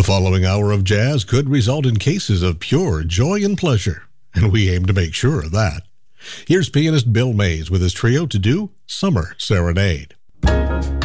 The following hour of jazz could result in cases of pure joy and pleasure, and we aim to make sure of that. Here's pianist Bill Mays with his trio to do Summer Serenade.